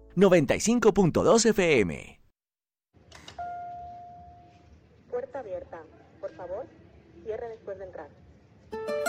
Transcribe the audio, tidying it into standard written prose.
95.2 FM. Puerta abierta. Por favor, cierre después de entrar.